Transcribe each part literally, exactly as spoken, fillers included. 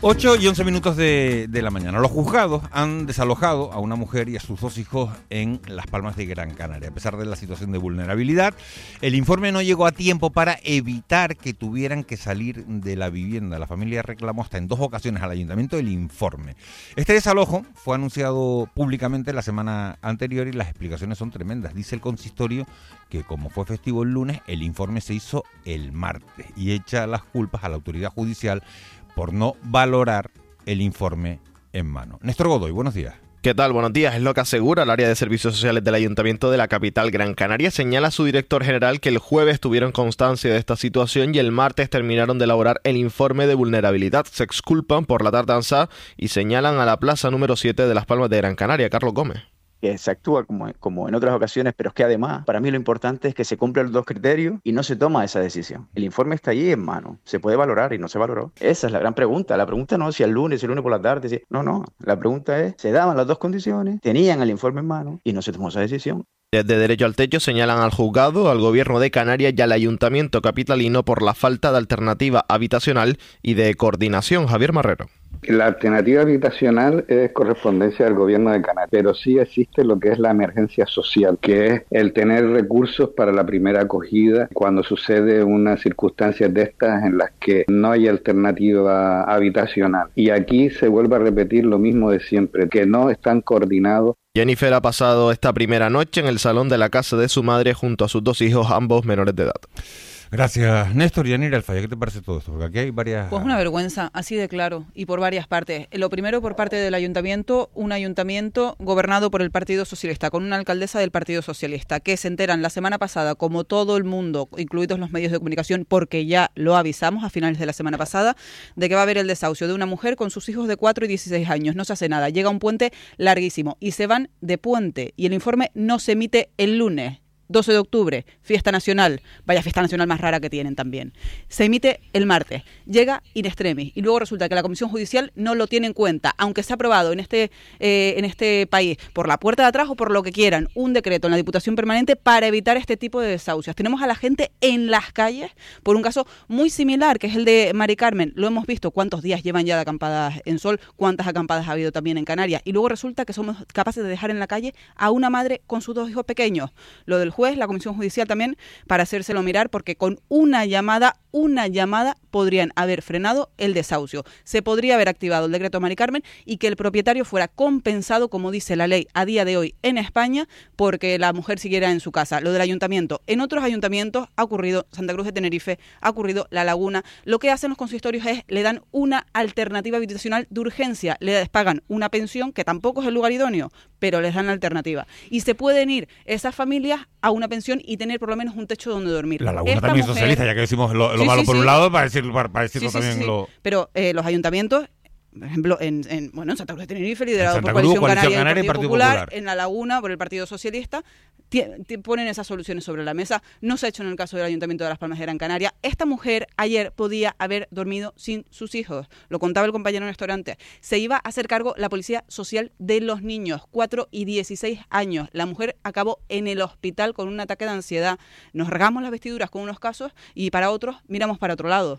ocho y once minutos de, de la mañana. Los juzgados han desalojado a una mujer y a sus dos hijos en Las Palmas de Gran Canaria. A pesar de la situación de vulnerabilidad, el informe no llegó a tiempo para evitar que tuvieran que salir de la vivienda. La familia reclamó hasta en dos ocasiones al ayuntamiento el informe. Este desalojo fue anunciado públicamente la semana anterior y las explicaciones son tremendas. Dice el consistorio que como fue festivo el lunes, el informe se hizo el martes y echa las culpas a la autoridad judicial por no valorar el informe en mano. Néstor Godoy, buenos días. ¿Qué tal? Buenos días. Es lo que asegura el área de servicios sociales del Ayuntamiento de la capital Gran Canaria. Señala su director general que el jueves tuvieron constancia de esta situación y el martes terminaron de elaborar el informe de vulnerabilidad. Se exculpan por la tardanza y señalan a la plaza número siete de Las Palmas de Gran Canaria. Carlos Gómez. Que se actúa como, como en otras ocasiones, pero es que además, para mí lo importante es que se cumplan los dos criterios y no se toma esa decisión. El informe está allí en mano, se puede valorar y no se valoró. Esa es la gran pregunta. La pregunta no es si el lunes, si el lunes por la tarde, si... no, no. La pregunta es, se daban las dos condiciones, tenían el informe en mano y no se tomó esa decisión. Desde Derecho al Techo señalan al juzgado, al gobierno de Canarias y al ayuntamiento capitalino por la falta de alternativa habitacional y de coordinación. Javier Marrero. La alternativa habitacional es correspondencia del gobierno de Canarias, pero sí existe lo que es la emergencia social, que es el tener recursos para la primera acogida cuando sucede una circunstancia de estas en las que no hay alternativa habitacional. Y aquí se vuelve a repetir lo mismo de siempre, que no están coordinados. Jennifer ha pasado esta primera noche en el salón de la casa de su madre junto a sus dos hijos, ambos menores de edad. Gracias, Néstor. Yanira Alfaya, ¿qué te parece todo esto? Porque aquí hay varias... Pues una vergüenza, así de claro, y por varias partes. Lo primero por parte del ayuntamiento, un ayuntamiento gobernado por el Partido Socialista, con una alcaldesa del Partido Socialista, que se enteran la semana pasada, como todo el mundo, incluidos los medios de comunicación, porque ya lo avisamos a finales de la semana pasada, de que va a haber el desahucio de una mujer con sus hijos de cuatro y dieciséis años. No se hace nada, llega un puente larguísimo y se van de puente y el informe no se emite el lunes. doce de octubre, fiesta nacional, vaya fiesta nacional más rara que tienen también. Se emite el martes, llega in extremis y luego resulta que la Comisión Judicial no lo tiene en cuenta, aunque se ha aprobado en este eh, en este país, por la puerta de atrás o por lo que quieran, un decreto en la Diputación Permanente para evitar este tipo de desahucios. Tenemos a la gente en las calles por un caso muy similar, que es el de Mari Carmen. Lo hemos visto, cuántos días llevan ya de acampadas en Sol, cuántas acampadas ha habido también en Canarias, y luego resulta que somos capaces de dejar en la calle a una madre con sus dos hijos pequeños. Lo del juez, la Comisión Judicial también, para hacérselo mirar, porque con una llamada, una llamada podrían haber frenado el desahucio. Se podría haber activado el decreto Mari Carmen y que el propietario fuera compensado, como dice la ley a día de hoy en España, porque la mujer siguiera en su casa. Lo del ayuntamiento. En otros ayuntamientos ha ocurrido, Santa Cruz de Tenerife, ha ocurrido La Laguna. Lo que hacen los consistorios es, le dan una alternativa habitacional de urgencia. Les pagan una pensión, que tampoco es el lugar idóneo, pero les dan alternativa. Y se pueden ir esas familias a una pensión y tener por lo menos un techo donde dormir. La Laguna Esta también mujer... socialista, ya que decimos lo, lo sí, malo sí, por sí. un lado, para decirlo, para, para decirlo sí, sí, también sí. lo... Pero eh, los ayuntamientos, por ejemplo, en, en, bueno, en Santa Cruz de Tenerife, liderado Santa por Cruz, Coalición, Coalición Canaria, Canaria y y Partido, Partido Popular, Popular. en La Laguna por el Partido Socialista, t- t- ponen esas soluciones sobre la mesa. No se ha hecho en el caso del Ayuntamiento de Las Palmas de Gran Canaria. Esta mujer ayer podía haber dormido sin sus hijos. Lo contaba el compañero Néstor antes. Se iba a hacer cargo la Policía Social de los niños, cuatro y dieciséis años. La mujer acabó en el hospital con un ataque de ansiedad. Nos regamos las vestiduras con unos casos y para otros miramos para otro lado.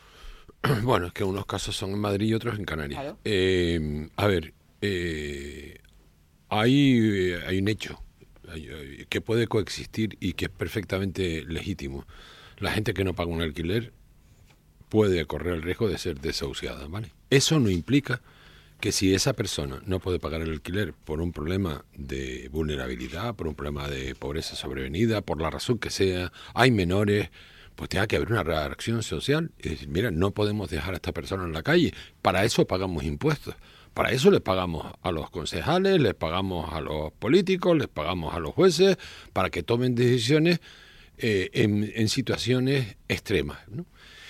Bueno, es que unos casos son en Madrid y otros en Canarias. Claro. Eh, a ver, eh, hay, hay un hecho hay, hay, que puede coexistir y que es perfectamente legítimo. La gente que no paga un alquiler puede correr el riesgo de ser desahuciada, ¿vale? Eso no implica que si esa persona no puede pagar el alquiler por un problema de vulnerabilidad, por un problema de pobreza sobrevenida, por la razón que sea, hay menores, pues tenga que haber una reacción social y decir, mira, no podemos dejar a esta persona en la calle, para eso pagamos impuestos, para eso les pagamos a los concejales, les pagamos a los políticos, les pagamos a los jueces, para que tomen decisiones eh, en, en situaciones extremas, ¿no?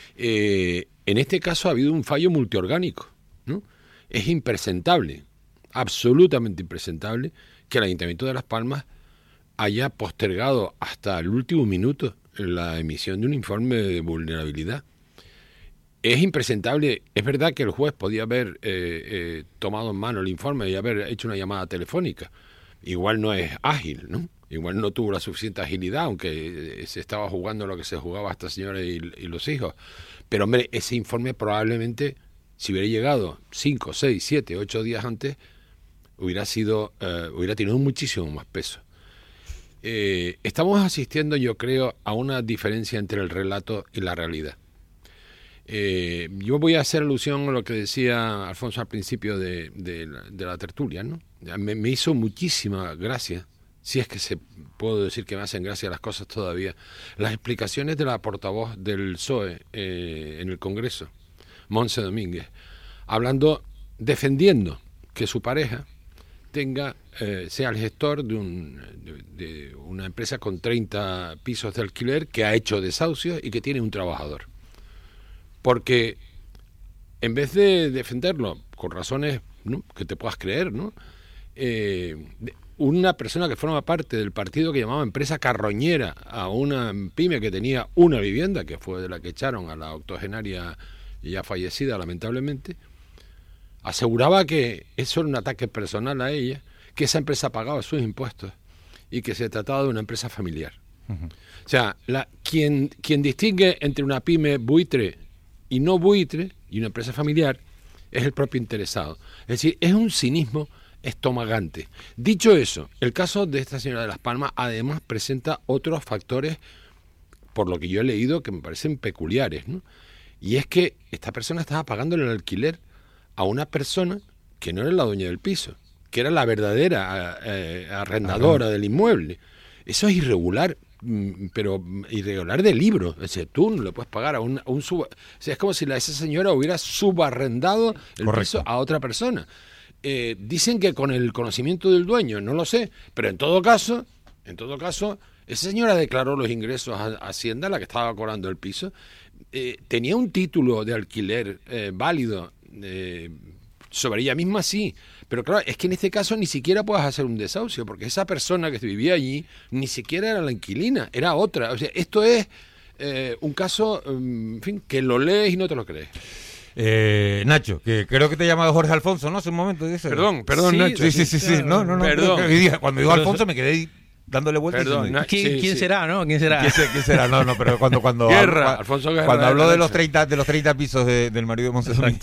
Eh, en este caso ha habido un fallo multiorgánico, ¿no? Es impresentable, absolutamente impresentable, que el Ayuntamiento de Las Palmas haya postergado hasta el último minuto la emisión de un informe de vulnerabilidad. Es impresentable. Es verdad que el juez podía haber eh, eh, tomado en mano el informe y haber hecho una llamada telefónica. Igual no es ágil, ¿no? Igual no tuvo la suficiente agilidad, aunque se estaba jugando lo que se jugaba esta señora y, y los hijos. Pero, hombre, ese informe probablemente si hubiera llegado cinco, seis, siete, ocho días antes, hubiera sido, eh, hubiera tenido muchísimo más peso. Eh, estamos asistiendo, yo creo, a una diferencia entre el relato y la realidad. Eh, yo voy a hacer alusión a lo que decía Alfonso al principio de, de, la, de la tertulia, ¿no? Me, me hizo muchísima gracia, si es que se puedo decir que me hacen gracia las cosas todavía, las explicaciones de la portavoz del P S O E eh, en el Congreso, Montse Domínguez, hablando, defendiendo que su pareja tenga eh, sea el gestor de, un, de, de una empresa con treinta pisos de alquiler que ha hecho desahucios y que tiene un trabajador. Porque en vez de defenderlo con razones, ¿no?, que te puedas creer, ¿no?, eh, una persona que forma parte del partido que llamaba empresa carroñera a una pyme que tenía una vivienda, que fue de la que echaron a la octogenaria ya fallecida lamentablemente, aseguraba que eso era un ataque personal a ella, que esa empresa pagaba sus impuestos y que se trataba de una empresa familiar. Uh-huh. O sea, la, quien, quien distingue entre una pyme buitre y no buitre y una empresa familiar es el propio interesado. Es decir, es un cinismo estomagante. Dicho eso, el caso de esta señora de Las Palmas además presenta otros factores, por lo que yo he leído, que me parecen peculiares, ¿no? Y es que esta persona estaba pagando el alquiler a una persona que no era la dueña del piso, que era la verdadera eh, arrendadora Ajá. del inmueble. Eso es irregular, pero irregular de libro. Es decir, tú no le puedes pagar a un, a un sub... O sea, es como si la, esa señora hubiera subarrendado el Correcto. piso a otra persona. Eh, dicen que con el conocimiento del dueño, no lo sé, pero en todo caso, en todo caso, esa señora declaró los ingresos a Hacienda, la que estaba cobrando el piso, eh, tenía un título de alquiler eh, válido eh, sobre ella misma, sí, pero claro, es que en este caso ni siquiera puedes hacer un desahucio, porque esa persona que vivía allí ni siquiera era la inquilina, era otra. O sea, esto es eh, un caso, en fin, que lo lees y no te lo crees. Eh, Nacho, que creo que te ha llamado Jorge Alfonso, ¿no? Hace un momento de eso. Perdón, perdón, sí, Nacho. Sí, sí, sí, sí. No, no, no. Perdón. Cuando digo Alfonso me quedé dándole vueltas. Perdón, y... ¿Quién, sí, ¿quién sí. será, no? ¿Quién será? ¿Quién será? ¿Quién será? No, no, pero cuando cuando Guerra, cuando, Alfonso Guerra. cuando habló de, de los treinta de los treinta pisos de, del marido de Monsedomingo.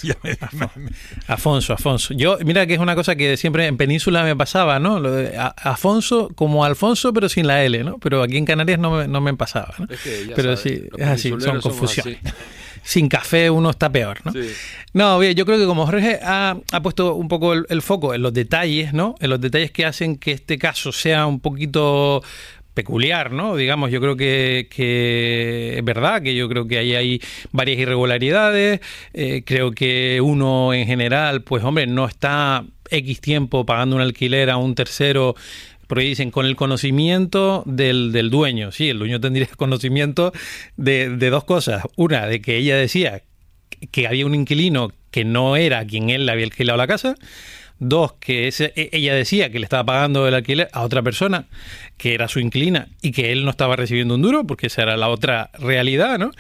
Afonso, Afonso. Yo, mira que es una cosa que siempre en Península me pasaba, ¿no? Lo de a, Afonso como Alfonso, pero sin la L, ¿no? Pero aquí en Canarias no me, no me pasaba, ¿no? Es que ya pero sabes, sí, es así, son confusiones. Así. Sin café uno está peor, ¿no? Sí. No, bien, yo creo que como Jorge ha, ha puesto un poco el, el foco en los detalles, ¿no? En los detalles que hacen que este caso sea un poquito peculiar, ¿no? Digamos, yo creo que, que es verdad, que yo creo que ahí hay varias irregularidades, eh, creo que uno en general, pues hombre, no está X tiempo pagando un alquiler a un tercero, porque dicen con el conocimiento del, del dueño. Sí, el dueño tendría conocimiento de, de dos cosas. Una, de que ella decía que había un inquilino que no era quien él le había alquilado la casa. Dos, que ese, ella decía que le estaba pagando el alquiler a otra persona que era su inquilina y que él no estaba recibiendo un duro, porque esa era la otra realidad, ¿no?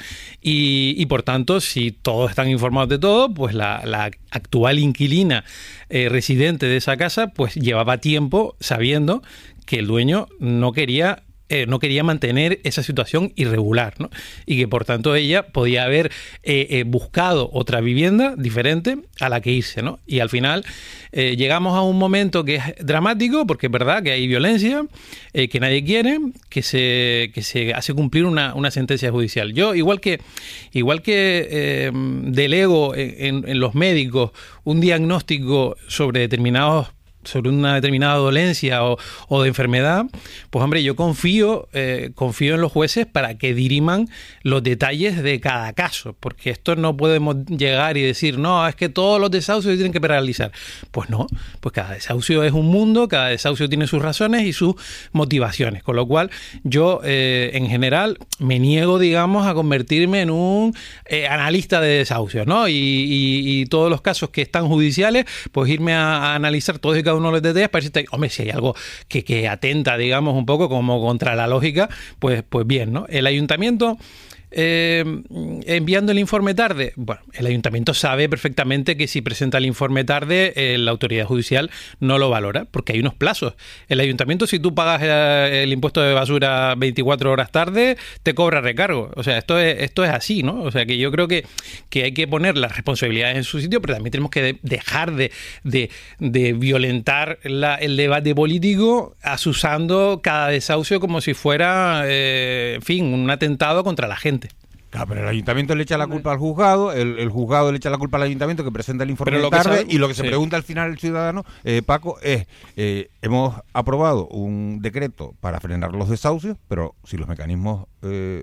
Y, y por tanto, si todos están informados de todo, pues la, la actual inquilina eh, residente de esa casa, pues llevaba tiempo sabiendo que el dueño no quería Eh, no quería mantener esa situación irregular, ¿no? Y que por tanto ella podía haber eh, eh, buscado otra vivienda diferente a la que irse, ¿no? Y al final eh, llegamos a un momento que es dramático, porque es verdad que hay violencia, eh, que nadie quiere, que se, que se hace cumplir una, una sentencia judicial. Yo, igual que, igual que eh, delego en, en, en los médicos un diagnóstico sobre determinados sobre una determinada dolencia o, o de enfermedad, pues hombre, yo confío eh, confío en los jueces para que diriman los detalles de cada caso, porque esto no podemos llegar y decir, no, es que todos los desahucios se tienen que paralizar. Pues no, pues cada desahucio es un mundo, cada desahucio tiene sus razones y sus motivaciones, con lo cual yo eh, en general me niego, digamos, a convertirme en un eh, analista de desahucios, ¿no? Y, y, y todos los casos que están judiciales, pues irme a, a analizar todos y cada uno de los detalles para decirte, hombre, si hay algo que, que atenta, digamos, un poco como contra la lógica, pues, pues bien, ¿no? El ayuntamiento eh, enviando el informe tarde. Bueno, el ayuntamiento sabe perfectamente que si presenta el informe tarde, eh, la autoridad judicial no lo valora, porque hay unos plazos. El ayuntamiento, si tú pagas eh, el impuesto de basura veinticuatro horas tarde, te cobra recargo. O sea, esto es, esto es así, ¿no? O sea, que yo creo que, que hay que poner las responsabilidades en su sitio, pero también tenemos que de, dejar de, de, de violentar la, el debate político asusando cada desahucio como si fuera, eh, en fin, un atentado contra la gente. Claro, pero el ayuntamiento le echa la culpa al juzgado, el, el juzgado le echa la culpa al ayuntamiento que presenta el informe lo tarde, sabe, y lo que se sí. pregunta al final el ciudadano, eh, Paco, es, eh, hemos aprobado un decreto para frenar los desahucios, pero si los mecanismos eh,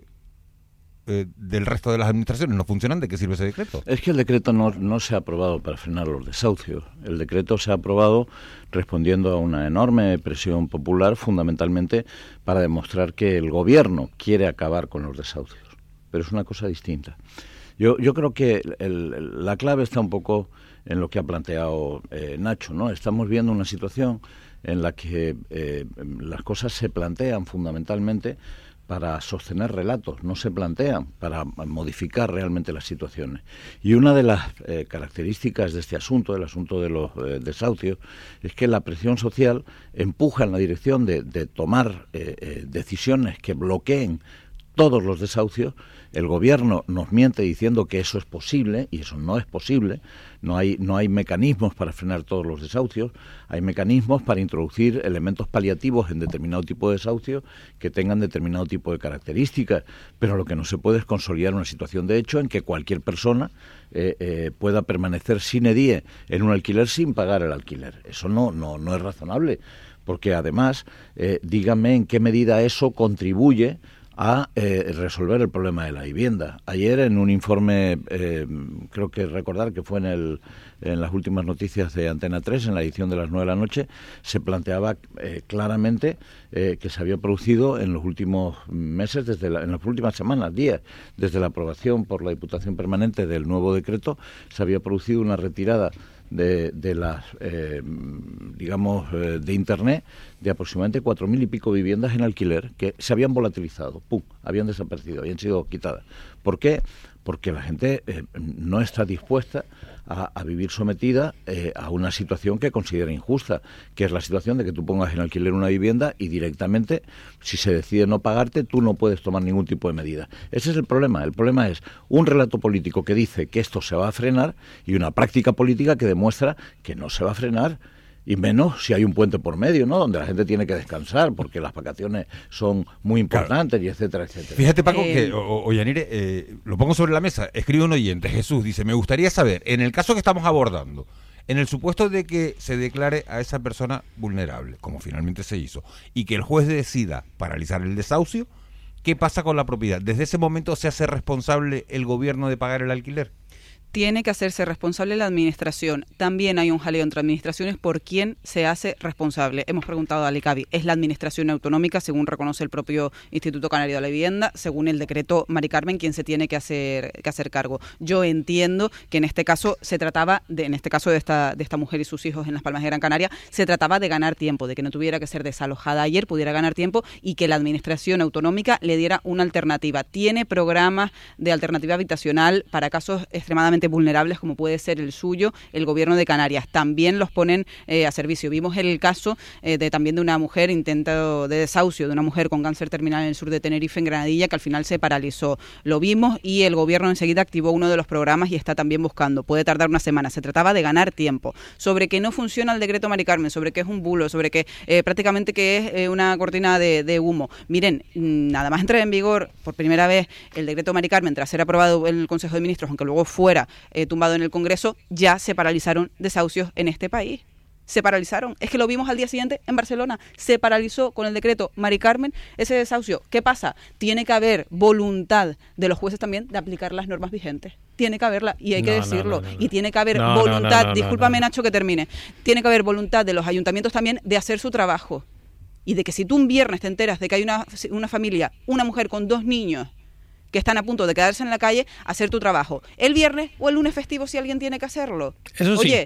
eh, del resto de las administraciones no funcionan, ¿de qué sirve ese decreto? Es que el decreto no, no se ha aprobado para frenar los desahucios. El decreto se ha aprobado respondiendo a una enorme presión popular, fundamentalmente para demostrar que el gobierno quiere acabar con los desahucios. Pero es una cosa distinta. Yo, yo creo que el, el, la clave está un poco en lo que ha planteado eh, Nacho, ¿no? Estamos viendo una situación en la que eh, las cosas se plantean fundamentalmente para sostener relatos, no se plantean para modificar realmente las situaciones. Y una de las eh, características de este asunto, del asunto de los eh, desahucios, es que la presión social empuja en la dirección de, de tomar eh, eh, decisiones que bloqueen todos los desahucios. El gobierno nos miente diciendo que eso es posible, y eso no es posible. No hay, no hay mecanismos para frenar todos los desahucios. Hay mecanismos para introducir elementos paliativos en determinado tipo de desahucio que tengan determinado tipo de características. Pero lo que no se puede es consolidar una situación de hecho en que cualquier persona eh, eh, pueda permanecer sine die en un alquiler sin pagar el alquiler. Eso no, no, no es razonable, porque además, eh, díganme en qué medida eso contribuye a eh, resolver el problema de la vivienda. Ayer en un informe, eh, creo que recordar que fue en, el, en las últimas noticias de Antena tres, en la edición de las nueve de la noche, se planteaba eh, claramente eh, que se había producido en los últimos meses, desde la, en las últimas semanas, días, desde la aprobación por la Diputación Permanente del nuevo decreto, se había producido una retirada de, de las, eh, digamos, eh, de Internet, de aproximadamente cuatro mil y pico viviendas en alquiler que se habían volatilizado, pum, habían desaparecido, habían sido quitadas. ¿Por qué? Porque la gente eh, no está dispuesta a, a vivir sometida eh, a una situación que considera injusta, que es la situación de que tú pongas en alquiler una vivienda y directamente, si se decide no pagarte, tú no puedes tomar ningún tipo de medida. Ese es el problema. El problema es un relato político que dice que esto se va a frenar y una práctica política que demuestra que no se va a frenar. Y menos si hay un puente por medio, ¿no? Donde la gente tiene que descansar porque las vacaciones son muy importantes, claro, y etcétera, etcétera. Fíjate, Paco, eh... que, o, o Yanire, eh, lo pongo sobre la mesa. Escribe un oyente, Jesús, dice, me gustaría saber, en el caso que estamos abordando, en el supuesto de que se declare a esa persona vulnerable, como finalmente se hizo, y que el juez decida paralizar el desahucio, ¿qué pasa con la propiedad? ¿Desde ese momento se hace responsable el gobierno de pagar el alquiler? Tiene que hacerse responsable la administración. También hay un jaleo entre administraciones por quién se hace responsable. Hemos preguntado a Alicavi, es la administración autonómica, según reconoce el propio Instituto Canario de la Vivienda, según el decreto Mari Carmen, quien se tiene que hacer que hacer cargo. Yo entiendo que en este caso se trataba, de, en este caso de esta, de esta mujer y sus hijos en Las Palmas de Gran Canaria, se trataba de ganar tiempo, de que no tuviera que ser desalojada ayer, pudiera ganar tiempo y que la administración autonómica le diera una alternativa. Tiene programas de alternativa habitacional para casos extremadamente vulnerables como puede ser el suyo, el gobierno de Canarias. También los ponen eh, a servicio. Vimos el caso eh, de también de una mujer, intento de desahucio de una mujer con cáncer terminal en el sur de Tenerife, en Granadilla, que al final se paralizó. Lo vimos y el gobierno enseguida activó uno de los programas y está también buscando. Puede tardar una semana. Se trataba de ganar tiempo. Sobre que no funciona el decreto Mari Carmen, sobre que es un bulo, sobre que eh, prácticamente que es eh, una cortina de, de humo. Miren, nada más entrar en vigor por primera vez el decreto Mari Carmen tras ser aprobado en el Consejo de Ministros, aunque luego fuera eh, tumbado en el Congreso, ya se paralizaron desahucios en este país. Se paralizaron. Es que lo vimos al día siguiente en Barcelona. Se paralizó con el decreto Mari Carmen ese desahucio. ¿Qué pasa? Tiene que haber voluntad de los jueces también de aplicar las normas vigentes. Tiene que haberla, y hay que no, decirlo. No, no, no, y tiene que haber no, voluntad, no, no, no, discúlpame no, no. Nacho que termine, tiene que haber voluntad de los ayuntamientos también de hacer su trabajo. Y de que si tú un viernes te enteras de que hay una, una familia, una mujer con dos niños que están a punto de quedarse en la calle, hacer tu trabajo. El viernes o el lunes festivo si alguien tiene que hacerlo. Eso sí. Oye,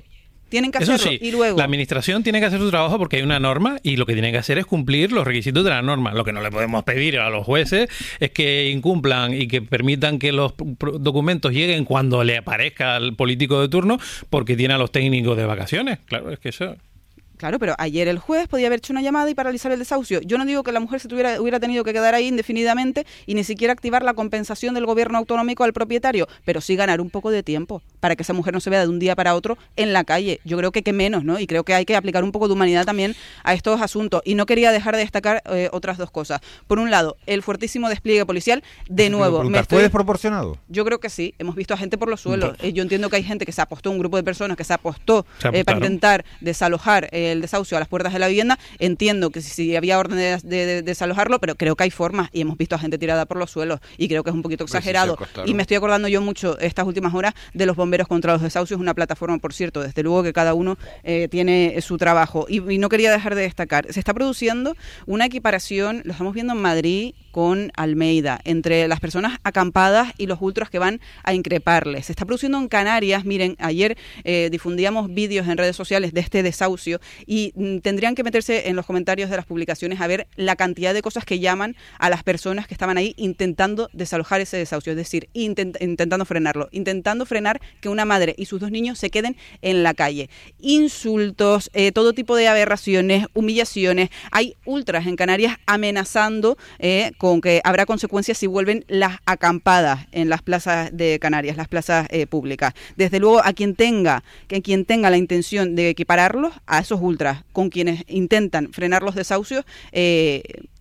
Tienen que Eso hacerlo. sí, Y luego, la administración tiene que hacer su trabajo porque hay una norma y lo que tiene que hacer es cumplir los requisitos de la norma. Lo que no le podemos pedir a los jueces es que incumplan y que permitan que los documentos lleguen cuando le aparezca al político de turno porque tiene a los técnicos de vacaciones. Claro, es que eso... Claro, pero ayer el juez podía haber hecho una llamada y paralizar el desahucio. Yo no digo que la mujer se tuviera, hubiera tenido que quedar ahí indefinidamente y ni siquiera activar la compensación del gobierno autonómico al propietario, pero sí ganar un poco de tiempo para que esa mujer no se vea de un día para otro en la calle. Yo creo que qué menos, ¿no? Y creo que hay que aplicar un poco de humanidad también a estos asuntos. Y no quería dejar de destacar eh, otras dos cosas. Por un lado, el fuertísimo despliegue policial. De nuevo, me estoy... ¿fue desproporcionado? Yo creo que sí. Hemos visto a gente por los suelos. Eh, yo entiendo que hay gente que se apostó, un grupo de personas que se apostó eh, para intentar desalojar eh, el desahucio a las puertas de la vivienda. Entiendo que si, si había orden de, de, de desalojarlo, pero creo que hay formas y hemos visto a gente tirada por los suelos y creo que es un poquito exagerado. Pues si y me estoy acordando yo mucho estas últimas horas de los bomberos contra los desahucios, una plataforma, por cierto, desde luego que cada uno eh, tiene su trabajo. Y, y no quería dejar de destacar, se está produciendo una equiparación, lo estamos viendo en Madrid con Almeida, entre las personas acampadas y los ultras que van a increparles. Se está produciendo en Canarias, miren, ayer eh, difundíamos vídeos en redes sociales de este desahucio y mm, tendrían que meterse en los comentarios de las publicaciones a ver la cantidad de cosas que llaman a las personas que estaban ahí intentando desalojar ese desahucio, es decir, intent, intentando frenarlo, intentando frenar que una madre y sus dos niños se queden en la calle. Insultos, eh, todo tipo de aberraciones, humillaciones. Hay ultras en Canarias amenazando eh, con que habrá consecuencias si vuelven las acampadas en las plazas de Canarias, las plazas eh, públicas. Desde luego, a quien tenga, que quien tenga la intención de equipararlos a esos ultras con quienes intentan frenar los desahucios, eh,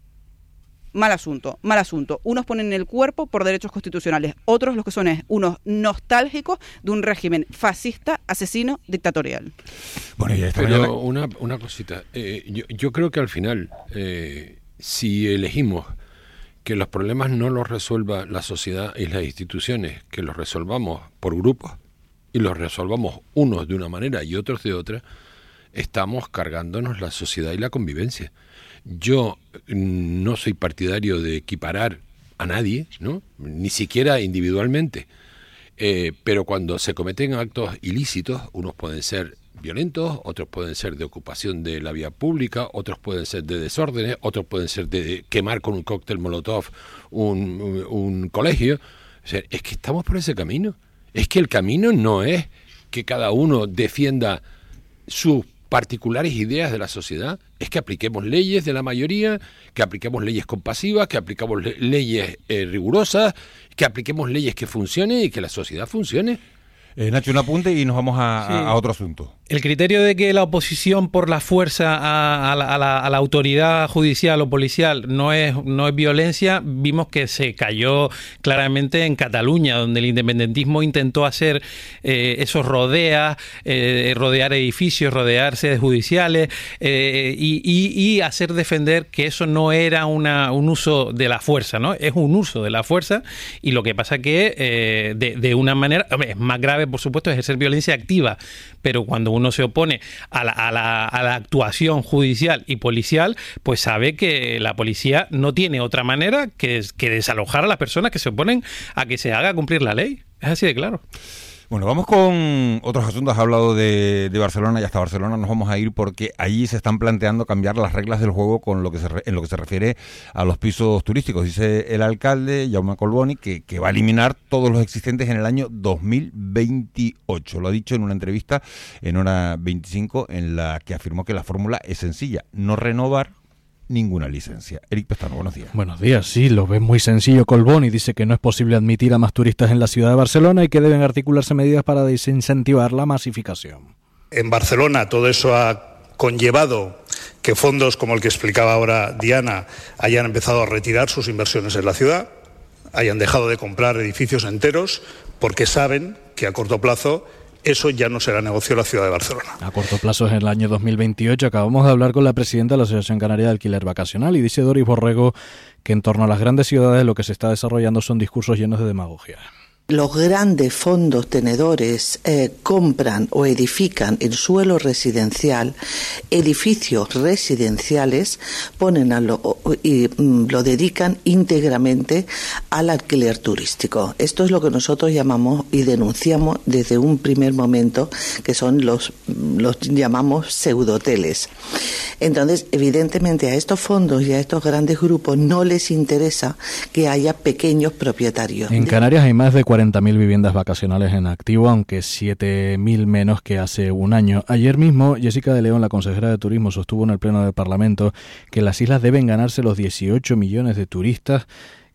mal asunto, mal asunto. Unos ponen el cuerpo por derechos constitucionales, otros los que son es unos nostálgicos de un régimen fascista, asesino, dictatorial. Bueno, ya está. Pero mañana... una, una cosita, eh, yo, yo creo que al final, eh, si elegimos que los problemas no los resuelva la sociedad y las instituciones, que los resolvamos por grupos y los resolvamos unos de una manera y otros de otra, estamos cargándonos la sociedad y la convivencia. Yo no soy partidario de equiparar a nadie, ¿no? Ni siquiera individualmente, eh, pero cuando se cometen actos ilícitos, unos pueden ser violentos, otros pueden ser de ocupación de la vía pública, otros pueden ser de desórdenes, otros pueden ser de quemar con un cóctel molotov un, un, un colegio. O sea, es que estamos por ese camino. Es que el camino no es que cada uno defienda sus particulares ideas de la sociedad, es que apliquemos leyes de la mayoría, que apliquemos leyes compasivas, que apliquemos le- leyes eh, rigurosas, que apliquemos leyes que funcionen y que la sociedad funcione. Eh, Nacho, un apunte y nos vamos a, Sí. a, a otro asunto. El criterio de que la oposición por la fuerza a, a, la, a, la, a la autoridad judicial o policial no es, no es violencia, vimos que se cayó claramente en Cataluña, donde el independentismo intentó hacer eh, esos rodeas, eh, rodear edificios, rodear sedes judiciales eh, y, y, y hacer defender que eso no era una, un uso de la fuerza, ¿no? Es un uso de la fuerza y lo que pasa que eh, de, de una manera, hombre, es más grave, por supuesto, ejercer violencia activa, pero cuando uno se opone a la, a, la, a la actuación judicial y policial, pues sabe que la policía no tiene otra manera que, que desalojar a las personas que se oponen a que se haga cumplir la ley. Es así de claro. Bueno, vamos con otros asuntos. Has hablado de, de Barcelona y hasta Barcelona nos vamos a ir porque allí se están planteando cambiar las reglas del juego con lo que se re, en lo que se refiere a los pisos turísticos. Dice el alcalde, Jaume Collboni, que, que va a eliminar todos los existentes en el año dos mil veintiocho. Lo ha dicho en una entrevista en Hora veinticinco en la que afirmó que la fórmula es sencilla, no renovar ninguna licencia. Eric Pestano, buenos días. Buenos días, sí, lo ve muy sencillo Collboni. Dice que no es posible admitir a más turistas en la ciudad de Barcelona y que deben articularse medidas para desincentivar la masificación. En Barcelona todo eso ha conllevado que fondos como el que explicaba ahora Diana hayan empezado a retirar sus inversiones en la ciudad, hayan dejado de comprar edificios enteros porque saben que a corto plazo eso ya no será negocio de la ciudad de Barcelona. A corto plazo es en el año dos mil veintiocho. Acabamos de hablar con la presidenta de la Asociación Canaria de Alquiler Vacacional y dice Doris Borrego que en torno a las grandes ciudades lo que se está desarrollando son discursos llenos de demagogia. Los grandes fondos tenedores eh, compran o edifican en suelo residencial edificios residenciales, ponen a lo, y mm, lo dedican íntegramente al alquiler turístico. Esto es lo que nosotros llamamos y denunciamos desde un primer momento, que son los los llamamos pseudohoteles. Entonces, evidentemente, a estos fondos y a estos grandes grupos no les interesa que haya pequeños propietarios. En Canarias hay más de cuarenta mil viviendas vacacionales en activo, aunque siete mil menos que hace un año. Ayer mismo, Jessica de León, la consejera de Turismo, sostuvo en el Pleno del Parlamento que las islas deben ganarse los dieciocho millones de turistas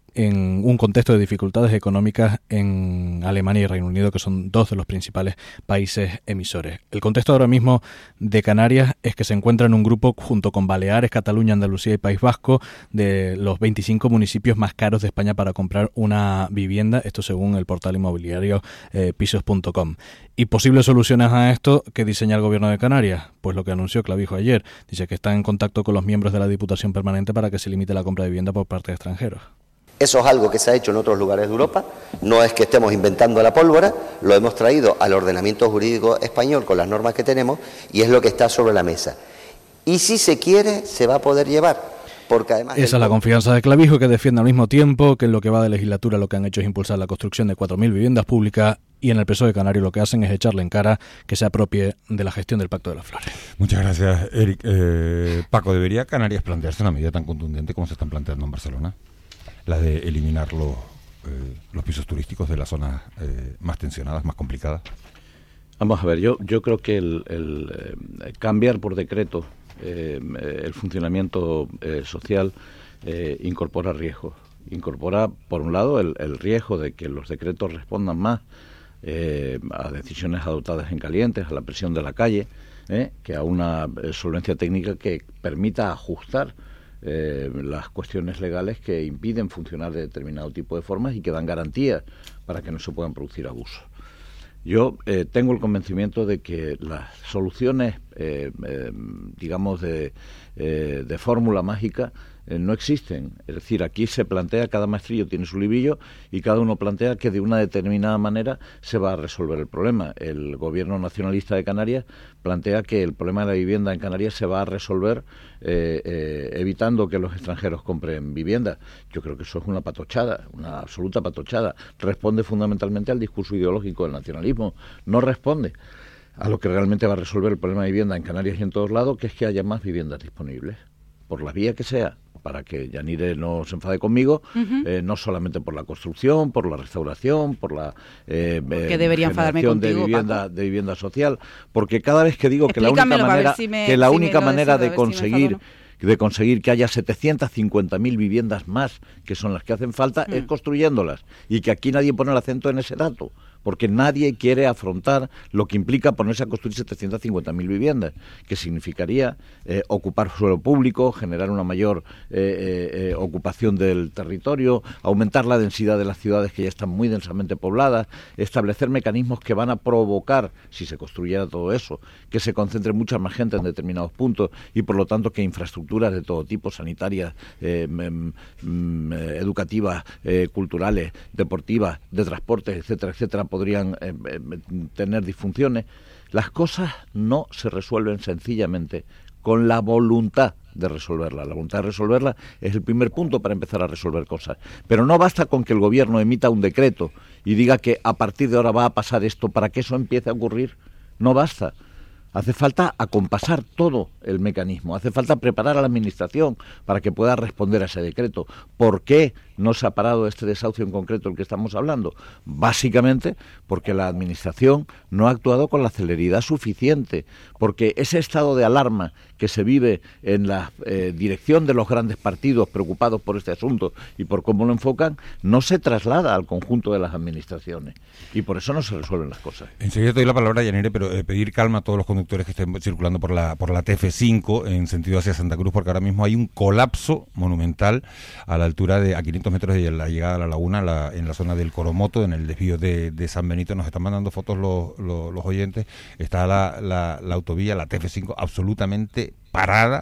en un contexto de dificultades económicas en Alemania y Reino Unido, que son dos de los principales países emisores. El contexto ahora mismo de Canarias es que se encuentra en un grupo junto con Baleares, Cataluña, Andalucía y País Vasco de los veinticinco municipios más caros de España para comprar una vivienda, esto según el portal inmobiliario eh, pisos punto com. ¿Y posibles soluciones a esto que diseña el Gobierno de Canarias? Pues lo que anunció Clavijo ayer. Dice que está en contacto con los miembros de la Diputación Permanente para que se limite la compra de vivienda por parte de extranjeros. Eso es algo que se ha hecho en otros lugares de Europa, no es que estemos inventando la pólvora, lo hemos traído al ordenamiento jurídico español con las normas que tenemos y es lo que está sobre la mesa. Y si se quiere, se va a poder llevar, porque además... Esa es la confianza de Clavijo, que defiende al mismo tiempo que en lo que va de legislatura lo que han hecho es impulsar la construcción de cuatro mil viviendas públicas, y en el P S O E Canario lo que hacen es echarle en cara que se apropie de la gestión del Pacto de las Flores. Muchas gracias, Eric. Eh, Paco, ¿debería Canarias plantearse una medida tan contundente como se están planteando en Barcelona? La de eliminar los, eh, los pisos turísticos de las zonas eh, más tensionadas, más complicadas. Vamos a ver, yo yo creo que el, el eh, cambiar por decreto eh, el funcionamiento eh, social eh, incorpora riesgos. Incorpora, por un lado, el, el riesgo de que los decretos respondan más eh, a decisiones adoptadas en calientes, a la presión de la calle, eh, que a una eh, solvencia técnica que permita ajustar Eh, las cuestiones legales que impiden funcionar de determinado tipo de formas y que dan garantías para que no se puedan producir abusos. Yo eh, tengo el convencimiento de que las soluciones, eh, eh, digamos, de, eh, de fórmula mágica eh, no existen. Es decir, aquí se plantea, cada maestrillo tiene su librillo y cada uno plantea que de una determinada manera se va a resolver el problema. El Gobierno nacionalista de Canarias plantea que el problema de la vivienda en Canarias se va a resolver eh, eh, evitando que los extranjeros compren viviendas. Yo creo que eso es una patochada, una absoluta patochada. Responde fundamentalmente al discurso ideológico del nacionalismo. No responde a lo que realmente va a resolver el problema de vivienda en Canarias y en todos lados, que es que haya más viviendas disponibles, por la vía que sea, para que Yanire no se enfade conmigo, uh-huh. eh, no solamente por la construcción, por la restauración, por la eh, que debería enfadarme contigo, de vivienda Paco. de vivienda social, porque cada vez que digo que la única manera si me, que la si única manera de conseguir si de conseguir que haya setecientas cincuenta mil viviendas más, que son las que hacen falta, mm. es construyéndolas, y que aquí nadie pone el acento en ese dato, porque nadie quiere afrontar lo que implica ponerse a construir setecientas cincuenta mil viviendas, que significaría eh, ocupar suelo público, generar una mayor eh, eh, ocupación del territorio, aumentar la densidad de las ciudades que ya están muy densamente pobladas, establecer mecanismos que van a provocar, si se construyera todo eso, que se concentre mucha más gente en determinados puntos y por lo tanto que infraestructuras de todo tipo, sanitarias, eh, m, m, educativas, eh, culturales, deportivas, de transportes, etcétera, etcétera, podrían eh, eh, tener disfunciones. Las cosas no se resuelven sencillamente con la voluntad de resolverla. La voluntad de resolverla es el primer punto para empezar a resolver cosas. Pero no basta con que el gobierno emita un decreto y diga que a partir de ahora va a pasar esto para que eso empiece a ocurrir. No basta. Hace falta acompasar todo el mecanismo, hace falta preparar a la Administración para que pueda responder a ese decreto. ¿Por qué no se ha parado este desahucio en concreto del que estamos hablando? Básicamente porque la Administración no ha actuado con la celeridad suficiente, porque ese estado de alarma que se vive en la eh, dirección de los grandes partidos preocupados por este asunto y por cómo lo enfocan, no se traslada al conjunto de las administraciones y por eso no se resuelven las cosas. Enseguida te doy la palabra, Yanire, pero eh, pedir calma a todos los conductores que estén circulando por la por la T F cinco en sentido hacia Santa Cruz, porque ahora mismo hay un colapso monumental a la altura de a quinientos metros de la llegada a la laguna, la, en la zona del Coromoto, en el desvío de, de San Benito. Nos están mandando fotos los, los, los oyentes. Está la, la, la autovía, la T F cinco, absolutamente parada,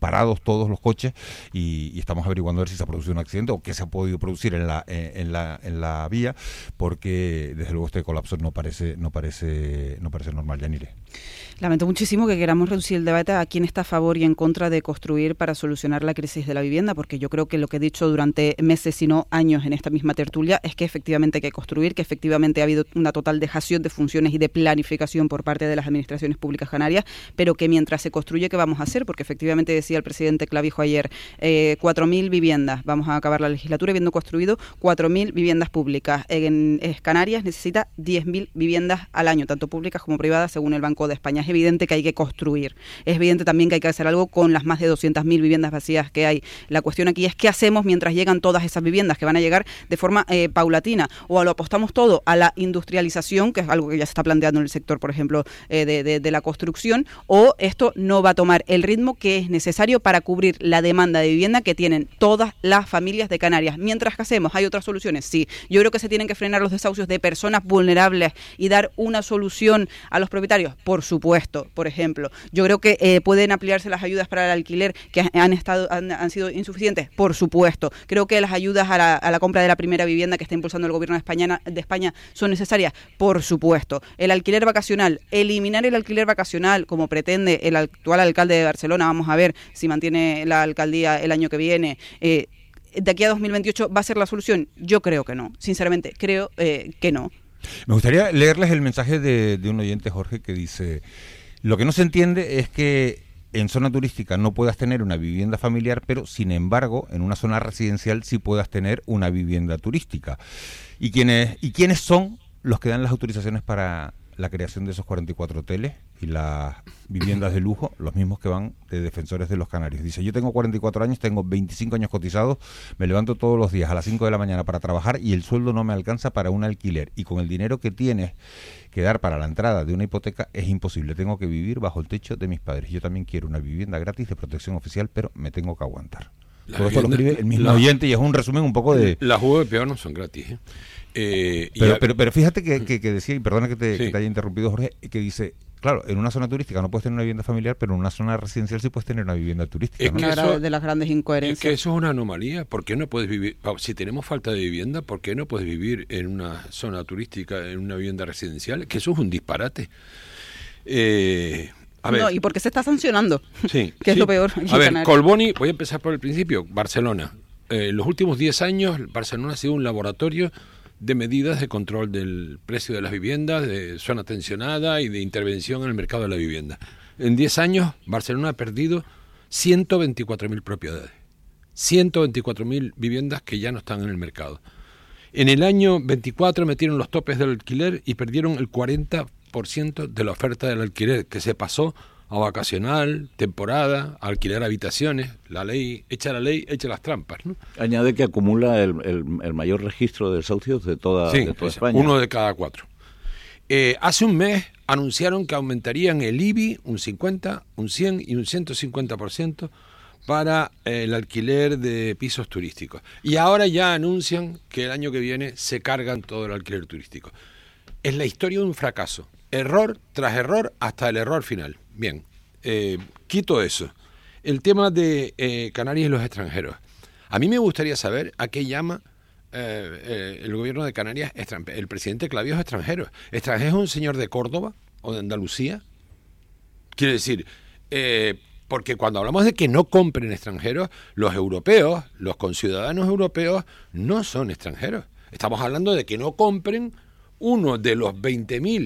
parados todos los coches y, y estamos averiguando a ver si se ha producido un accidente o qué se ha podido producir en la en, en la en la vía, porque desde luego este colapso no parece no parece no parece normal. Yanire. Lamento muchísimo que queramos reducir el debate a quién está a favor y en contra de construir para solucionar la crisis de la vivienda, porque yo creo que lo que he dicho durante meses, si no años en esta misma tertulia, es que efectivamente hay que construir, que efectivamente ha habido una total dejación de funciones y de planificación por parte de las administraciones públicas canarias, pero que mientras se construye, ¿qué vamos a hacer? Porque efectivamente decía el presidente Clavijo ayer, eh, cuatro mil viviendas, vamos a acabar la legislatura habiendo construido cuatro mil viviendas públicas. En, en Canarias necesita diez mil viviendas al año, tanto públicas como privadas, según el Banco de España. Es evidente que hay que construir. Es evidente también que hay que hacer algo con las más de doscientas mil viviendas vacías que hay. La cuestión aquí es qué hacemos mientras llegan todas esas viviendas, que van a llegar de forma eh, paulatina, o lo apostamos todo a la industrialización, que es algo que ya se está planteando en el sector, por ejemplo, eh, de, de, de la construcción, o esto no va a tomar el ritmo que es necesario para cubrir la demanda de vivienda que tienen todas las familias de Canarias. Mientras que hacemos, ¿hay otras soluciones? Sí. Yo creo que se tienen que frenar los desahucios de personas vulnerables y dar una solución a los propietarios, por supuesto. Por ejemplo, yo creo que eh, pueden ampliarse las ayudas para el alquiler que han estado han, han sido insuficientes, por supuesto. Creo que las ayudas a la, a la compra de la primera vivienda que está impulsando el gobierno de España, de España son necesarias, por supuesto. El alquiler vacacional, eliminar el alquiler vacacional como pretende el actual alcalde de Barcelona, vamos a ver si mantiene la alcaldía el año que viene, eh, de aquí a dos mil veintiocho, ¿va a ser la solución? Yo creo que no, sinceramente, creo eh, que no. Me gustaría leerles el mensaje de, de un oyente, Jorge, que dice: lo que no se entiende es que en zona turística no puedas tener una vivienda familiar, pero sin embargo en una zona residencial sí puedas tener una vivienda turística. ¿Y quiénes, y quiénes son los que dan las autorizaciones para la creación de esos cuarenta y cuatro hoteles y las viviendas de lujo? Los mismos que van de Defensores de los Canarios. Dice: yo tengo cuarenta y cuatro años, tengo veinticinco años cotizados, me levanto todos los días a las cinco de la mañana para trabajar y el sueldo no me alcanza para un alquiler, y con el dinero que tienes que dar para la entrada de una hipoteca es imposible, tengo que vivir bajo el techo de mis padres. Yo también quiero una vivienda gratis de protección oficial, pero me tengo que aguantar. La Todo vivienda, esto lo escribe el mismo la, oyente y es un resumen un poco de... Las U V P O no son gratis, ¿eh? Eh, pero, a... pero, pero fíjate que, que, que decía, y perdona que te, sí. que te haya interrumpido, Jorge, que dice, claro, en una zona turística no puedes tener una vivienda familiar, pero en una zona residencial sí puedes tener una vivienda turística. Es ¿no? que Una eso, de las grandes incoherencias. Es que eso es una anomalía. ¿Por qué no puedes vivir? Si tenemos falta de vivienda, ¿por qué no puedes vivir en una zona turística, en una vivienda residencial? Que eso es un disparate. Eh... A ver. No, y porque se está sancionando, sí, que es sí. lo peor. A ver, Colboni, voy a empezar por el principio. Barcelona. Eh, los últimos diez años, Barcelona ha sido un laboratorio de medidas de control del precio de las viviendas, de zona tensionada y de intervención en el mercado de la vivienda. En diez años, Barcelona ha perdido ciento veinticuatro mil propiedades. ciento veinticuatro mil viviendas que ya no están en el mercado. En el año veinticuatro metieron los topes del alquiler y perdieron el cuarenta por ciento de la oferta del alquiler, que se pasó a vacacional, temporada, a alquiler habitaciones. La ley, echa la ley, echa las trampas, ¿no? Añade que acumula el, el, el mayor registro de desahucios de toda, sí, de toda es España. Uno de cada cuatro. Eh, hace un mes anunciaron que aumentarían el I B I un cincuenta, un cien y un ciento cincuenta por ciento para eh, el alquiler de pisos turísticos. Y ahora ya anuncian que el año que viene se cargan todo el alquiler turístico. Es la historia de un fracaso. Error tras error hasta el error final. Bien, eh, quito eso. El tema de eh, Canarias y los extranjeros. A mí me gustaría saber a qué llama eh, eh, el gobierno de Canarias, el presidente Clavijo, extranjero. ¿Extranjero es un señor de Córdoba o de Andalucía? Quiere decir, eh, porque cuando hablamos de que no compren extranjeros, los europeos, los conciudadanos europeos, no son extranjeros. Estamos hablando de que no compren uno de los veinte mil